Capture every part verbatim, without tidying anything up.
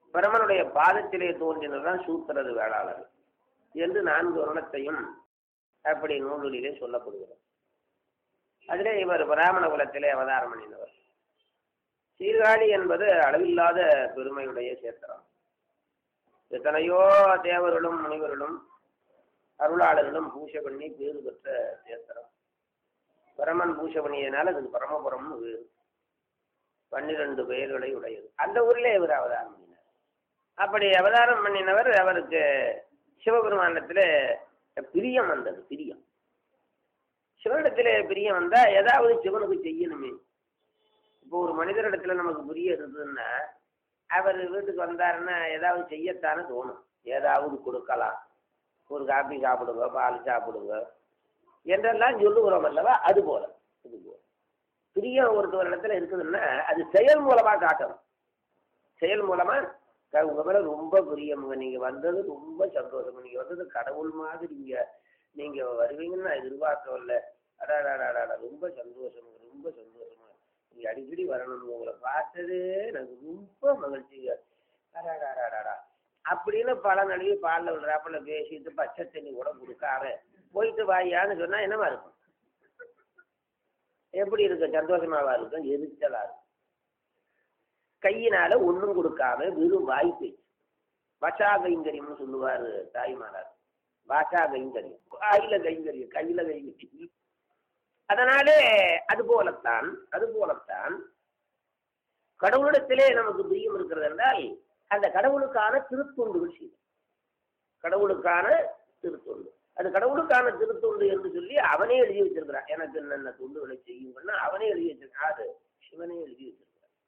பிரமனுடைய பாதத்திலே தோன்றினதுதான் சூத்திரது வேளாளர் என்று நான்கு வருணத்தையும் அப்படி நூலிலே சொல்லப்படுகிறது. அதிலே இவர் பிராமண குலத்திலே அவதாரம் பண்ணினவர். சீர்காழி என்பது அளவில்லாத பெருமையுடைய சேத்திரம். எத்தனையோ தேவர்களும் முனிவர்களும் அருளாளர்களும் பூசை பண்ணி பேறு பெற்ற சேத்திரம். பரமன் பூசை பண்ணியதுனால அதுக்கு பரமபுரம்னு வேறு பன்னிரண்டு பெயர்களை உடையது. அந்த ஊரிலே இவர் அவதாரம் பண்ணினார். அப்படி அவதாரம் பண்ணினவர் அவருக்கு சிவபெருமானத்தில் பிரியம் வந்தது. பிரியம் சிவனிடத்தில் பிரியம் வந்தா ஏதாவது சிவனுக்கு செய்யணுமே. இப்போ ஒரு மனிதரிடத்துல நமக்கு பிரியம் இருந்ததுன்னா அவர் வீட்டுக்கு வந்தாருன்னா ஏதாவது செய்யத்தானே தோணும். ஏதாவது கொடுக்கலாம், ஒரு காப்பி சாப்பிடுங்க, பால் சாப்பிடுங்க என்றெல்லாம் சொல்லுகிறோம் அல்லவா? அது போல இது போல பிரியம் ஒருத்தவர் இடத்துல இருக்குதுன்னா அது செயல் மூலமா காட்டணும். செயல் மூலமா உங்க மேல ரொம்ப பிரியமுங்க, நீங்க வந்தது ரொம்ப சந்தோஷம், நீங்க வந்தது கடவுள் மாதிரி நீங்க நீங்க வருவீங்கன்னு நான் எதிர்பார்க்கவில்ல, அடாடாடாடா ரொம்ப சந்தோஷம், ரொம்ப சந்தோஷமா நீங்க அடிக்கடி வரணும், உங்களை பார்த்ததே எனக்கு ரொம்ப மகிழ்ச்சிங்க, அடாடாடாடா அப்படின்னு பல நடுவே பாலில் விடுறாப்புல பேசிட்டு பச்சை தண்ணி கூட கொடுக்காம போயிட்டு வாயான்னு சொன்னா என்னவா இருக்கும்? எப்படி இருக்கும்? சந்தோஷமாவா இருக்கும்? எரிச்சலா இருக்கும். கையினால ஒன்றும் கொடுக்காம வெறும் வாய் பேச்சு, வசா கைங்கரியம்னு சொல்லுவாரு தாய்மாரார். வாசா கைங்கரியம், வாயில கைங்கரியம், கையில கைங்கரியம். அதனாலே அது போலத்தான் அது போலத்தான் கடவுளிடத்திலே நமக்கு பிரியம் இருக்கிறது என்றால் அந்த கடவுளுக்கான திருத்தொண்டுகள் செய்யும். கடவுளுக்கான திருத்தொண்டு, அது கடவுளுக்கான திருத்தொண்டு என்று சொல்லி அவனே எழுதி வச்சிருக்கிறான். எனக்கு என்னென்ன தொண்டுகளை செய்யுங்கன்னா அவனே எழுதி வச்சிருக்கான். அது சிவனே எழுதி வச்சிருக்கிறான்.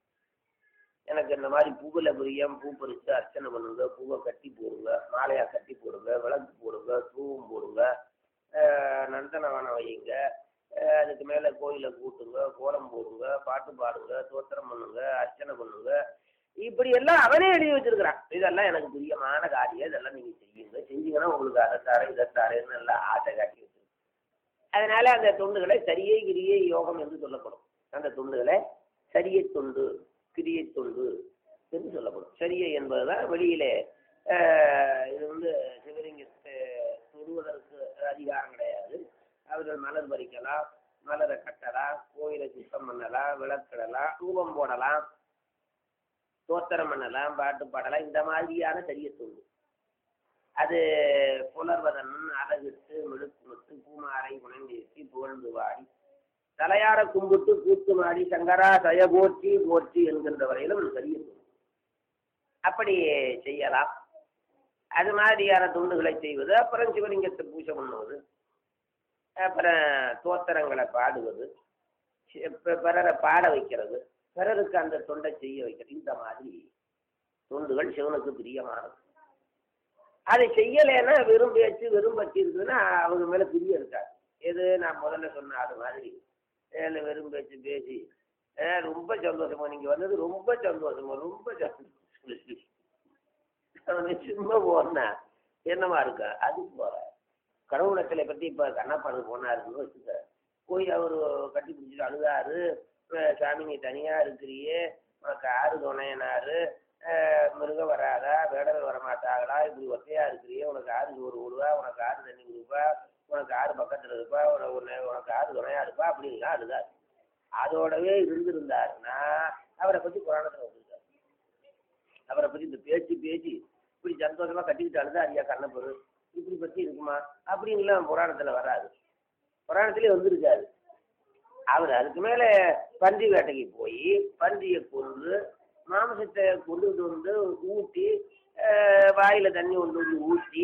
எனக்கு இந்த மாதிரி பூவில் பிரியம், பூ பறித்து அர்ச்சனை பண்ணுங்க, பூவை கட்டி போடுங்க, மாலையா கட்டி போடுங்க, விளக்கு போடுங்க, தூவம் போடுங்க, நந்தனவனம் வையுங்க, அதுக்கு மேலே கோயிலை கூட்டுங்க, கோலம் போடுங்க, பாட்டு பாடுங்க, தோத்திரம் பண்ணுங்க, அர்ச்சனை பண்ணுங்க, இப்படி எல்லாம் அவனே எழுதி வச்சிருக்கிறான். இதெல்லாம் எனக்கு பிரியமான காரியம், இதெல்லாம் நீங்க செய்யுங்க, செஞ்சீங்கன்னா உங்களுக்கு அதை தார இதை தாரன்னு எல்லாம் ஆசை காட்டி வச்சிருக்கேன். அதனால அந்த தொண்டுகளை சரியை கிரியை யோகம் என்று சொல்லப்படும். அந்த தொண்டுகளை சரியை தொண்டு கிரியை தொண்டு என்று சொல்லப்படும். சரியை என்பதுதான் வெளியிலே இது வந்து சிவலிங்கத்தை தொடுவதற்கு அதிகாரம் கிடையாது. அவர்கள் மலர் பறிக்கலாம், மலரை கட்டலாம், கோயிலை சுத்தம் பண்ணலாம், விளக்கிடலாம், தூபம் போடலாம், தோத்திரம் பண்ணலாம், பாட்டு பாடலாம். இந்த மாதிரியான சரிய தொண்டு அது புலர்வதன் அழகிட்டு மெழுக்குமிட்டு பூமாரை உணர்ந்தேசி புகழ்ந்து வாடி தலையார கும்பிட்டு கூத்து மாடி சங்கரா சய போற்றி போற்றி என்கின்ற வரையிலும் சரிய தொண்டு அப்படி செய்யலாம். அது மாதிரியான தொண்டுகளை செய்வது, அப்புறம் சிவலிங்கத்தை பூஜை பண்ணுவது, அப்புறம் தோத்திரங்களை பாடுவது, பிறரை பாட வைக்கிறது, பிறருக்கு அந்த தொண்டை செய்ய வைக்கிறது. இந்த மாதிரி தொண்டுகள் சிவனுக்கு பிரியமானது. அதை செய்யலைன்னா வெறும் பேச்சு வெறும் பற்றி இருக்குதுன்னா அவங்க மேலே பிரியம் இருக்காது. எது நான் முதல்ல சொன்ன அது மாதிரி ஏழு வெறும் பேச்சு பேசி ரொம்ப சந்தோஷமா நீங்க வந்தது ரொம்ப சந்தோஷமா ரொம்ப சந்தோஷம் சும்மா போனா என்னமா இருக்கா? அது போற கடவுளத்தில பற்றி இப்போ கண்ணப்பாடு போனாருன்னு வச்சுக்க, போய் அவர் கட்டி பிடிச்சிட்டு அழுதாரு, சாமி நீ தனியா இருக்கிறியே, உனக்கு ஆறு துணையனாரு, மிருகம் வராதா, வேடல் வரமாட்டாங்களா, இப்படி ஒத்தையா இருக்கிறியே, உனக்கு ஆறு சோறு விடுவா, உனக்கு ஆறு தண்ணி கொடுப்பா, உனக்கு ஆறு பக்கத்தில் இருப்பா, உனக்கு உனக்கு ஆறு துணையா இருப்பா அப்படின்லாம் அழுதாரு. அதோடவே இருந்திருந்தாருன்னா அவரை பற்றி புராணத்தில் வந்துருக்காரு. அவரை பற்றி இந்த பேச்சு பேச்சு இப்படி சந்தோஷமா கட்டிக்கிட்டு அழுதா ஐயா கண்ணப்பரு இப்படி பற்றி இருக்குமா அப்படின்லாம் புராணத்தில் வராது. புராணத்திலே வந்துருக்காரு. அவர் அதுக்கு மேலே பன்றி வேட்டைக்கு போய் பன்றியை கொண்டு மாமிசத்தை கொண்டுட்டு வந்து ஊட்டி வாயில் தண்ணி கொண்டு வந்து ஊற்றி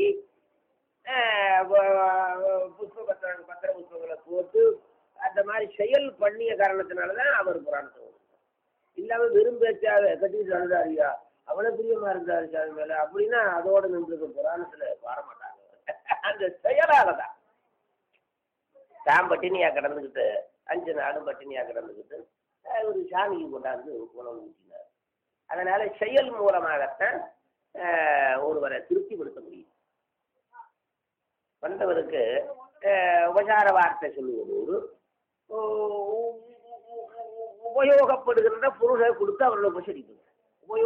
புஷ்ப பத்திர பத்திர புஷ்பங்களை போட்டு அந்த மாதிரி செயல் பண்ணிய காரணத்தினால தான் அவர் புராணத்தை வரும். இல்லாமல் வெறும் பேச்சாக கட்டிக்கிட்டு அழுதாரியா அவ்வளோ பிரியமாக இருந்தாரு சாமி மேலே அப்படின்னா அதோடு நின்று புராணத்தில் பாடமாட்டாங்க. அந்த செயலால தான் தான் பட்டினியாக கிடந்துக்கிட்டு அஞ்சு நாளும் பட்டினியாக கிடந்துக்கிட்டு ஒரு சாமிக்கு கொண்டாந்து உணவு ஊற்றினார். அதனால செயல் மூலமாகத்தான் ஒருவரை திருப்திப்படுத்த முடியும். வந்தவருக்கு உபசார வார்த்தை சொல்லுவதோடு உபயோகப்படுகின்ற பொருளை கொடுத்து அவர்களை உபசரிக்கணும்.